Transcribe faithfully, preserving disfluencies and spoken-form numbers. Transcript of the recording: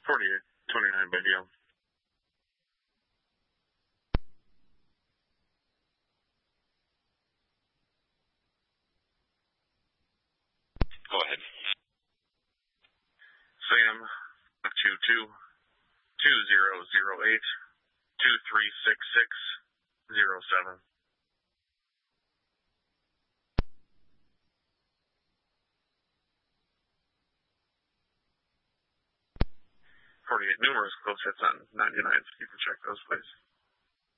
forty-eight twenty-nine by Deal. Go ahead. Sam, two two, two zero zero eight, two three six six, zero seven. forty-eight numerous close hits on ninety-nines. You can check those, please.